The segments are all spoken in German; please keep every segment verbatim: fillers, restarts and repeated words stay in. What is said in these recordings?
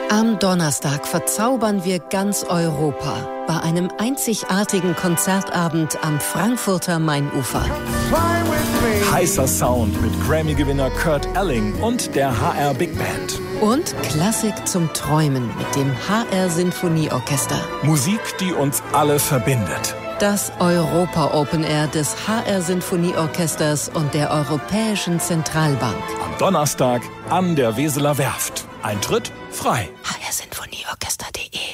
Am Donnerstag verzaubern wir ganz Europa bei einem einzigartigen Konzertabend am Frankfurter Mainufer. Heißer Sound mit Grammy-Gewinner Kurt Elling und der H R Big Band. Und Klassik zum Träumen mit dem H R Sinfonieorchester. Musik, die uns alle verbindet. Das Europa Open Air des H R Sinfonieorchesters und der Europäischen Zentralbank. Am Donnerstag an der Weseler Werft. Eintritt frei. h r sinfonieorchester punkt de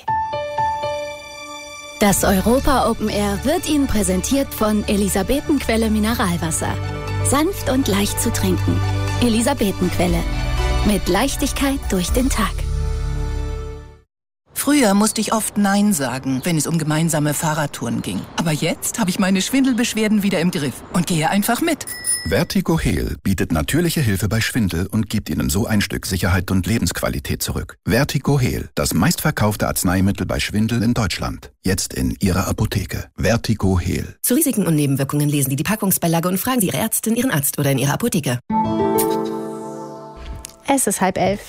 Das Europa Open Air wird Ihnen präsentiert von Elisabetenquelle Mineralwasser. Sanft und leicht zu trinken. Elisabetenquelle. Mit Leichtigkeit durch den Tag. Früher musste ich oft Nein sagen, wenn es um gemeinsame Fahrradtouren ging. Aber jetzt habe ich meine Schwindelbeschwerden wieder im Griff und gehe einfach mit. Vertigo-Heal bietet natürliche Hilfe bei Schwindel und gibt Ihnen so ein Stück Sicherheit und Lebensqualität zurück. Vertigo-Heal, das meistverkaufte Arzneimittel bei Schwindel in Deutschland. Jetzt in Ihrer Apotheke. Vertigo-Heal. Zu Risiken und Nebenwirkungen lesen Sie die Packungsbeilage und fragen Sie Ihre Ärztin, Ihren Arzt oder in Ihrer Apotheke. Es ist halb elf.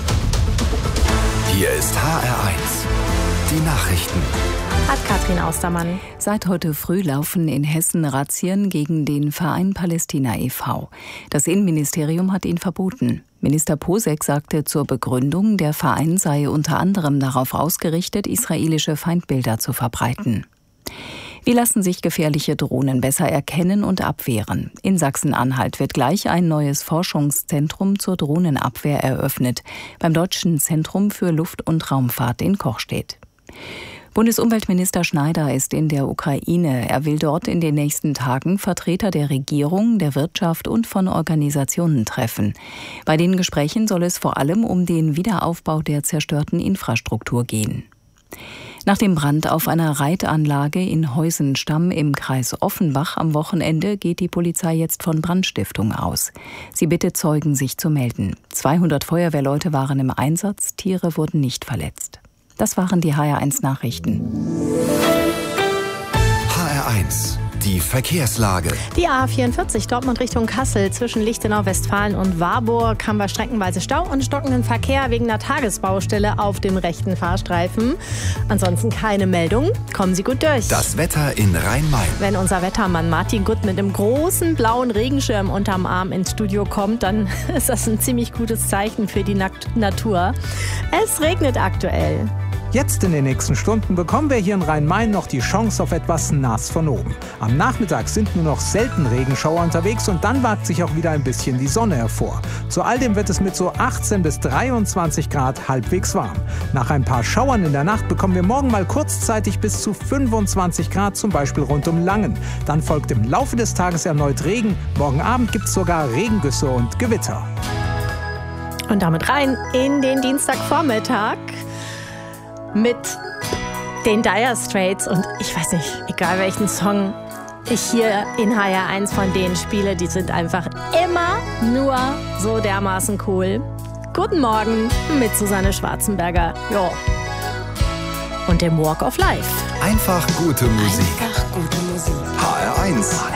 Hier ist H R eins. Die Nachrichten. Hat Katrin Austermann. Seit heute früh laufen in Hessen Razzien gegen den Verein Palästina e V Das Innenministerium hat ihn verboten. Minister Posek sagte zur Begründung, der Verein sei unter anderem darauf ausgerichtet, israelische Feindbilder zu verbreiten. Wie lassen sich gefährliche Drohnen besser erkennen und abwehren? In Sachsen-Anhalt wird gleich ein neues Forschungszentrum zur Drohnenabwehr eröffnet, beim Deutschen Zentrum für Luft- und Raumfahrt in Kochstedt. Bundesumweltminister Schneider ist in der Ukraine. Er will dort in den nächsten Tagen Vertreter der Regierung, der Wirtschaft und von Organisationen treffen. Bei den Gesprächen soll es vor allem um den Wiederaufbau der zerstörten Infrastruktur gehen. Nach dem Brand auf einer Reitanlage in Heusenstamm im Kreis Offenbach am Wochenende geht die Polizei jetzt von Brandstiftung aus. Sie bittet Zeugen, sich zu melden. zweihundert Feuerwehrleute waren im Einsatz, Tiere wurden nicht verletzt. Das waren die H R eins Nachrichten. H R eins. Die Verkehrslage. Die A vierundvierzig Dortmund Richtung Kassel zwischen Lichtenau, Westfalen und Warburg haben wir streckenweise Stau und stockenden Verkehr wegen einer Tagesbaustelle auf dem rechten Fahrstreifen. Ansonsten keine Meldung. Kommen Sie gut durch. Das Wetter in Rhein-Main. Wenn unser Wettermann Martin Gutt mit einem großen blauen Regenschirm unterm Arm ins Studio kommt, dann ist das ein ziemlich gutes Zeichen für die Natur. Es regnet aktuell. Jetzt in den nächsten Stunden bekommen wir hier in Rhein-Main noch die Chance auf etwas nass von oben. Am Nachmittag sind nur noch selten Regenschauer unterwegs und dann wagt sich auch wieder ein bisschen die Sonne hervor. Zu all dem wird es mit so achtzehn bis dreiundzwanzig Grad halbwegs warm. Nach ein paar Schauern in der Nacht bekommen wir morgen mal kurzzeitig bis zu fünfundzwanzig Grad, zum Beispiel rund um Langen. Dann folgt im Laufe des Tages erneut Regen. Morgen Abend gibt es sogar Regengüsse und Gewitter. Und damit rein in den Dienstagvormittag mit den Dire Straits und ich weiß nicht, egal welchen Song ich hier in H R eins von denen spiele, die sind einfach immer nur so dermaßen cool. Guten Morgen mit Susanne Schwarzenberger, jo, und dem Walk of Life. Einfach gute Musik. Einfach gute Musik. H R eins.